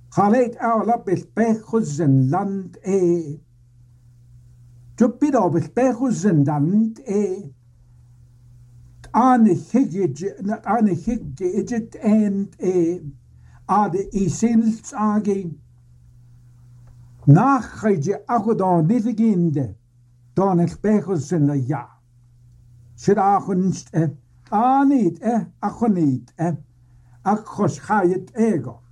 Khaleit awla bilpechus in land Jupido bilpechus in land Ane higge idget and ade isils agi nachige agodan nifiginde dan bilpechus in the ja. Should agunst anit agonit akos chayet ego.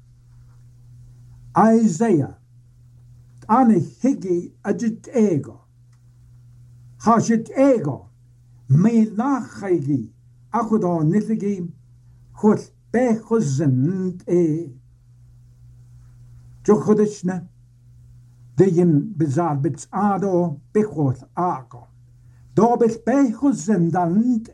Isaiah ane higi adit ego hashit ego me nachigi akudo niligi khut bechuzend jokhodishna deyin bizar bits ado bechot ago do bechuzendand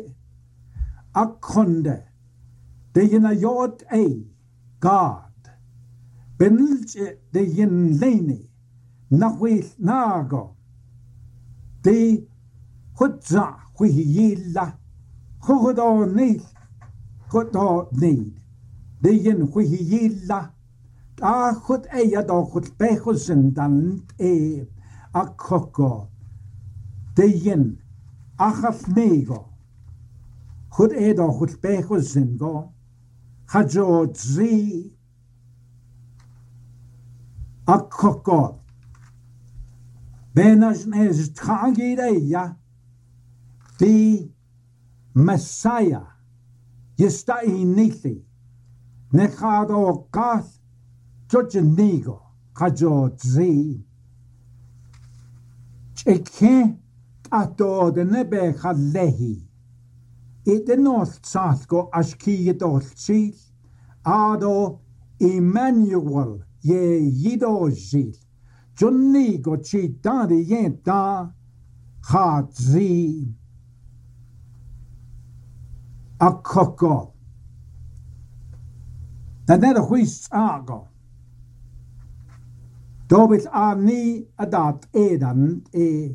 akonde deyin ayot God Benilje de yin lene nachwil nago de hutza huhiyilla hudo need de yin huhiyilla ta hut do hut bechusen dan akoko de yin achaf nego hut do hut bechusen go hajo zi Akoko Benas nes Tangireya the Messiah Yestai Nithi Nekado Gath Jojanigo Kajo Zi Cheke Ato de Nebe Halehi It the North Sathgo Ashki Dolchi Ado Emmanuel Ye yido zil, Johnny go chi da de yen da, ha zi, a koko. Da net a whist ago. Dobit a ni adat edan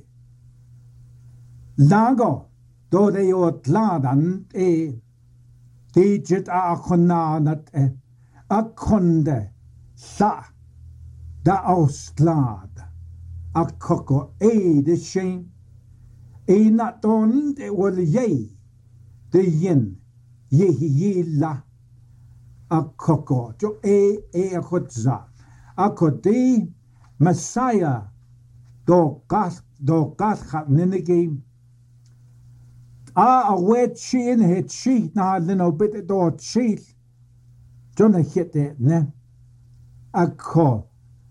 lago, do de yot ladan digit a konanat a konde. Sa da ausglad a koko de shame not on de wol ye de yin ye la a koko jo a khotza a kodi Messiah do gas khatnige a wet chin het sheet na lino bit do sheet jona hit it ne Akko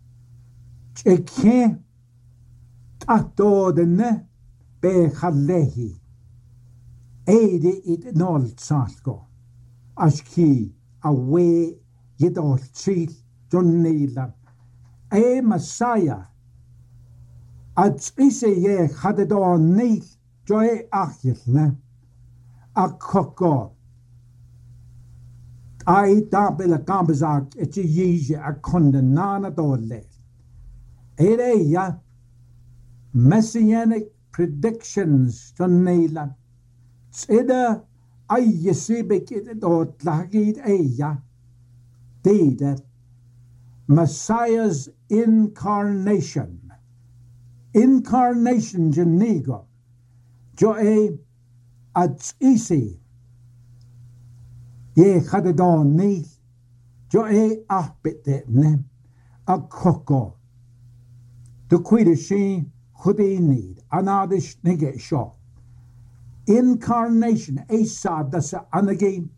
Cheke Tato de ne be Halehi Ede it nol Sasko Ashki away yidol chief John Neila Messiah at ise ye haddo neil joy achil ne Akko I dabila gambazak eti yije a kondenana dole. Ya messianic predictions to Neila. Tsida ay yesibik it dot lagid ya. Dede Messiah's incarnation. Incarnation jenigo. Joe at isi. Ye hadadon ni jo ahbit ne a koko the quidishi hudi need anadish nige sho incarnation asa dasa anagi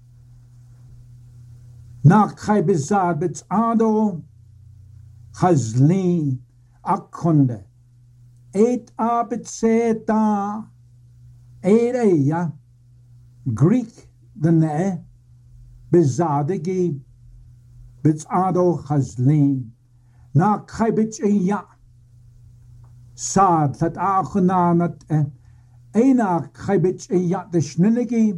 na khaibizad bits ado hazli akonde eight abit seta ya Greek the ne Bizadegi Bizado Hazlin Na Kaibich ya Sad that Achonanat Ena Kaibich ya the Schniligi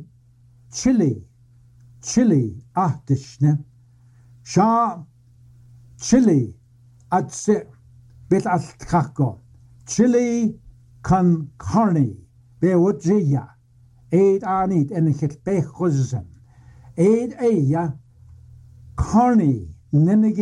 Chili the Schne Sha Chili at se bit at Kako Chili con carni Bewotria Aid anit and hit Bechozen Aid ya carni nenigi